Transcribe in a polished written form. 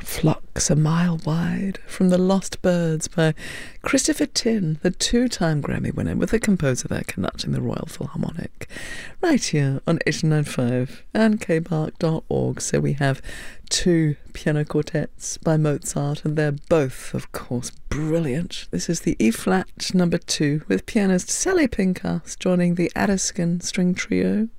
Flocks a Mile Wide from The Lost Birds by Christopher Tin, the two-time Grammy winner, with the composer there conducting the Royal Philharmonic, right here on 89.5 and kbark.org. So we have two piano quartets by Mozart, and they're both, of course, brilliant. This is the E-flat number 2 with pianist Sally Pinkas joining the Addiscombe String Trio.